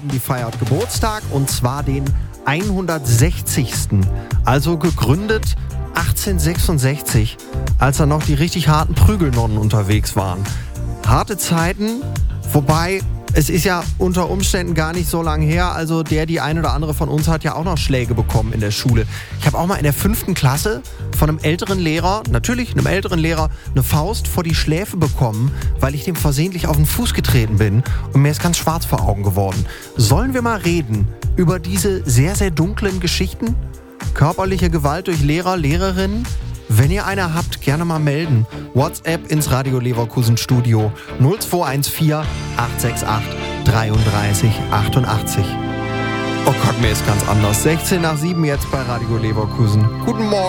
Die feiert Geburtstag und zwar den 160. Also gegründet 1866, als da noch die richtig harten Prügelnonnen unterwegs waren. Harte Zeiten, wobei es ist ja unter Umständen gar nicht so lange her. Also die ein oder andere von uns hat ja auch noch Schläge bekommen in der Schule. Ich habe auch mal in der 5. Klasse von einem älteren Lehrer, eine Faust vor die Schläfe bekommen, weil ich dem versehentlich auf den Fuß getreten bin und mir ist ganz schwarz vor Augen geworden. Sollen wir mal reden über diese sehr, sehr dunklen Geschichten? Körperliche Gewalt durch Lehrer, Lehrerinnen? Wenn ihr eine habt, gerne mal melden. WhatsApp ins Radio Leverkusen Studio 0214 868 33 88. Oh Gott, mir ist ganz anders. 16 nach 7 jetzt bei Radio Leverkusen. Guten Morgen.